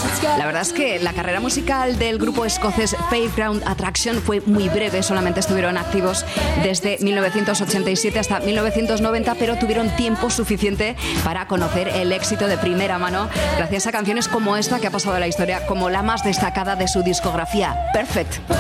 La verdad es que la carrera musical del grupo escocés Fairground Attraction fue muy breve, solamente estuvieron activos desde 1987 hasta 1990, pero tuvieron tiempo suficiente para conocer el éxito de primera mano gracias a canciones como esta que ha pasado a la historia como la más destacada de su discografía, Perfect.